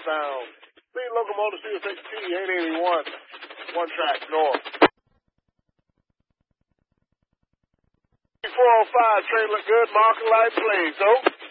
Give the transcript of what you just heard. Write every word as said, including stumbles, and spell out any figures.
southbound. Lead locomotive C S X T eight eighty-one, one track north. four oh five, train look good, marking light, please. So.